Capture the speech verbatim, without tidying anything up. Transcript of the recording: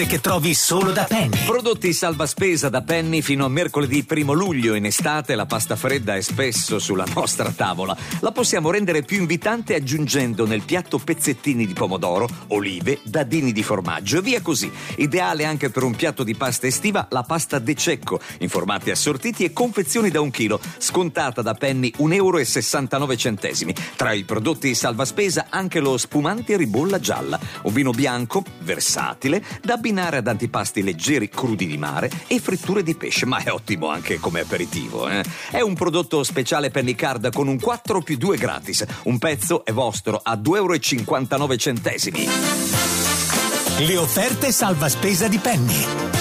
che trovi solo da Penny. Prodotti salva spesa da Penny fino a mercoledì primo luglio. In estate la pasta fredda è spesso sulla nostra tavola. La possiamo rendere più invitante aggiungendo nel piatto pezzettini di pomodoro, olive, dadini di formaggio e via così. Ideale anche per un piatto di pasta estiva la pasta De Cecco, in formati assortiti e confezioni da un chilo, scontata da Penny un euro e sessantanove centesimi. Tra i prodotti salva spesa anche lo spumante ribolla gialla, un vino bianco versatile da abbinare ad antipasti leggeri crudi di mare e fritture di pesce, ma è ottimo anche come aperitivo, eh? È un prodotto speciale Penny Card con un quattro più due gratis. Un pezzo è vostro a due euro e cinquantanove centesimi. Le offerte salva spesa di Penny.